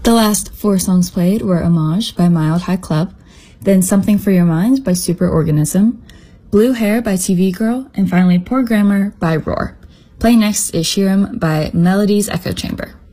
The last 4 songs played were Homage by Mild High Club, then Something for Your Mind by Superorganism, Blue Hair by TV Girl, and finally Poor Grammar by Roar. Playing next is Shirim by Melody's Echo Chamber.